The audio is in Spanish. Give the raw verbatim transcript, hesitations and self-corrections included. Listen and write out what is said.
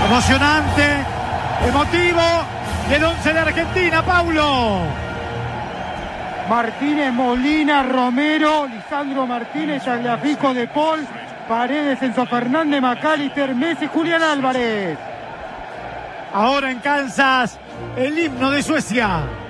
Emocionante, emotivo, del once de Argentina, Paulo. Martínez, Molina, Romero, Lisandro Martínez, Tagliafico, De Paul, Paredes, Enzo Fernández, McAllister, Messi, Julián Álvarez. Ahora en Kansas, el himno de Suecia.